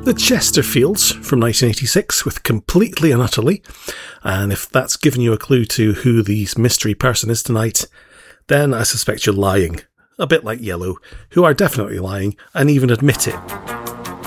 The Chesterfields from 1986 with Completely and Utterly. And if that's given you a clue to who the mystery person is tonight, then I suspect you're lying. A bit like Yellow, who are definitely lying and even admit it.